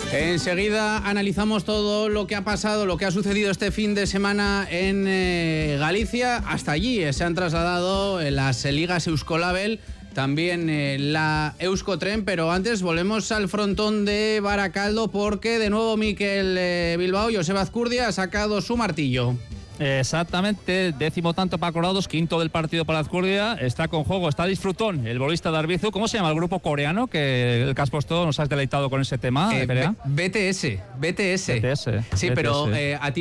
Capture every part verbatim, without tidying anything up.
Enseguida analizamos todo lo que ha pasado, lo que ha sucedido este fin de semana en eh, Galicia. Hasta allí eh, se han trasladado eh, las ligas Euskolabel, también eh, la Euskotren, pero antes volvemos al frontón de Baracaldo porque de nuevo Mikel eh, Bilbao, Joseba Azcurdia ha sacado su martillo. Exactamente, décimo tanto para Colorados, quinto del partido para Azcurdia. Está con juego, está Disfrutón, el bolista de Arbizu. ¿Cómo se llama el grupo coreano que el que has puesto? ¿Nos has deleitado con ese tema? Eh, B T S, B T S. B T S. Sí, B T S. pero eh, a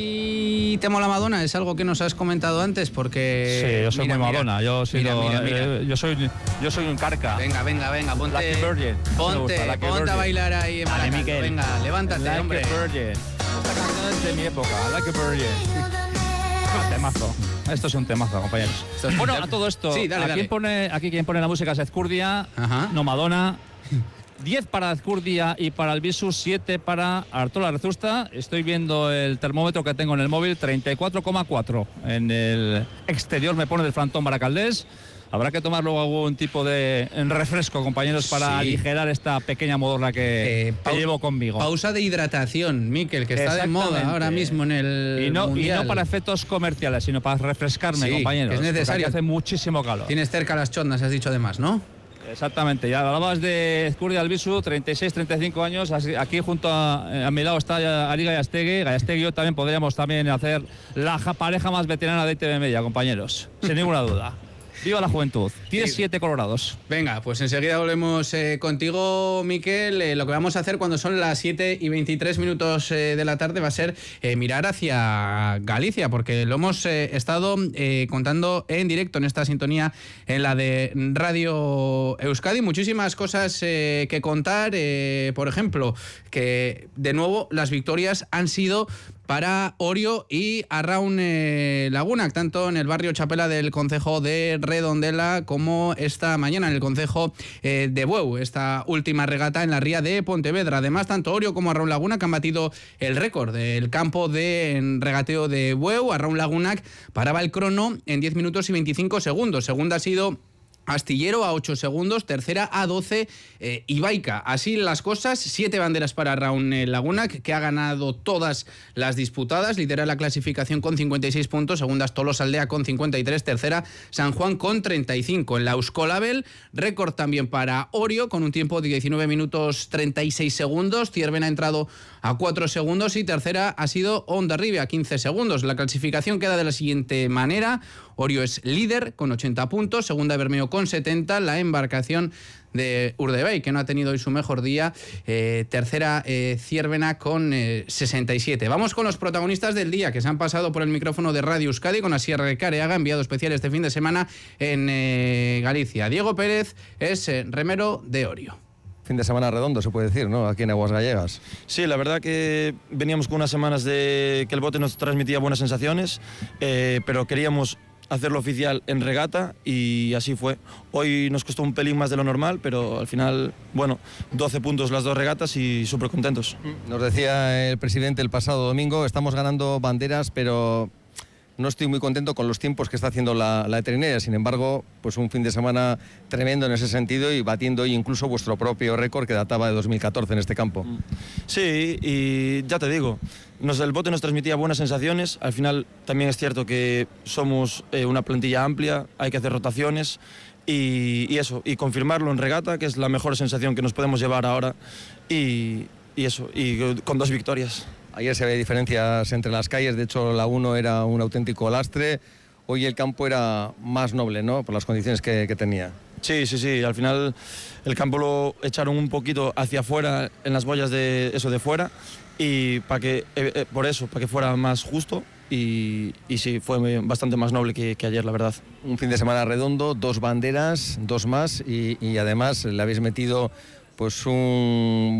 ti te mola Madonna, es algo que nos has comentado antes porque... Sí, yo soy mira, muy mira, Madonna, yo, soy mira, lo, mira, mira. Eh, yo, soy, yo soy un carca. Venga, venga, venga, ponte, Lucky Virgin. ponte, Gusta, ponte Virgin. a bailar ahí en Dale, Baracaldo. Miquel. Venga, levántate, Like hombre. a Virgin. Esta canción es de mi época, Like a Virgin. Ah, temazo. Esto es un temazo, compañeros. Es Bueno, un a todo esto, sí, dale, aquí, dale. Pone, aquí quien pone la música es Azcurdia, Ajá. no Madonna. diez para Azcurdia y para el Bisu, siete para Artola Rezusta. Estoy viendo el termómetro que tengo en el móvil, treinta y cuatro coma cuatro. En el exterior me pone del frontón Baracaldés. Habrá que tomar luego algún tipo de refresco, compañeros, para Sí. aligerar esta pequeña modorra que, Eh, que pau- llevo conmigo. Pausa de hidratación, Mikel, que está de moda Exactamente. ahora mismo en el Y no, y Mundial. no para efectos comerciales, sino para refrescarme, Sí, compañeros. que es porque necesario. aquí hace muchísimo calor. Tienes cerca las chondas, has dicho además, ¿no? Exactamente, ya hablabas de Azcurdia Albisu, treinta y seis, treinta y cinco años. Así- Aquí junto a, a mi lado está Ari Gallastegui. Gallastegui y yo también podríamos también hacer la ja- pareja más veterana de I T V Media, compañeros. Sin ninguna duda. Viva la juventud. Tienes Sí. siete colorados. Venga, pues enseguida volvemos eh, contigo, Mikel. Eh, lo que vamos a hacer cuando son las siete y veintitrés minutos eh, de la tarde va a ser eh, mirar hacia Galicia, porque lo hemos eh, estado eh, contando en directo en esta sintonía, en la de Radio Euskadi. Muchísimas cosas eh, que contar. Eh, por ejemplo, que de nuevo las victorias han sido para Orio y Arraun eh, Laguna, tanto en el barrio Chapela del concejo de Redondela como esta mañana en el concejo eh, de Bueu, esta última regata en la ría de Pontevedra. Además, tanto Orio como Arraun Laguna que han batido el récord del campo de regateo de Bueu. Arraun Laguna paraba el crono en diez minutos y veinticinco segundos. Segunda ha sido Astillero a ocho segundos, tercera a doce eh, Ibaica. Así las cosas, siete banderas para Arraun eh, Laguna, que ha ganado todas las disputadas, lidera la clasificación con cincuenta y seis puntos, segunda es Tolosaldea con cincuenta y tres, tercera San Juan con treinta y cinco. En la Euskolabel, récord también para Orio, con un tiempo de diecinueve minutos treinta y seis segundos, Cierven ha entrado a cuatro segundos y tercera ha sido Hondarribia a quince segundos. La clasificación queda de la siguiente manera: Orio es líder con ochenta puntos, segunda Bermeo con setenta, la embarcación de Urdebey, que no ha tenido hoy su mejor día, eh, tercera eh, Ciervena con eh, sesenta y siete. Vamos con los protagonistas del día que se han pasado por el micrófono de Radio Euskadi, con Asier Careaga, enviado especial este fin de semana en eh, Galicia. Diego Pérez es eh, remero de Orio. Fin de semana redondo, se puede decir, ¿no? Aquí en Aguas Gallegas. Sí, la verdad que veníamos con unas semanas de que el bote nos transmitía buenas sensaciones, eh, pero queríamos hacerlo oficial en regata y así fue. Hoy nos costó un pelín más de lo normal, pero al final, bueno, doce puntos las dos regatas y súper contentos. Nos decía el presidente el pasado domingo, estamos ganando banderas, pero no estoy muy contento con los tiempos que está haciendo la, la veterinaria. Sin embargo, pues un fin de semana tremendo en ese sentido y batiendo hoy incluso vuestro propio récord que databa de dos mil catorce en este campo. Sí, y ya te digo, nos, el bote nos transmitía buenas sensaciones. Al final también es cierto que somos eh, una plantilla amplia, hay que hacer rotaciones y, y eso, y confirmarlo en regata, que es la mejor sensación que nos podemos llevar ahora, y, y eso, y con dos victorias. Ayer se veía diferencias entre las calles, de hecho la uno era un auténtico lastre, hoy el campo era más noble, ¿no? Por las condiciones que, que tenía. Sí, sí, sí, al final el campo lo echaron un poquito hacia afuera en las boyas de eso de fuera y para que, eh, eh, por eso, para que fuera más justo y, y sí, fue bastante más noble que, que ayer, la verdad. Un fin de semana redondo, dos banderas, dos más y, y además le habéis metido pues un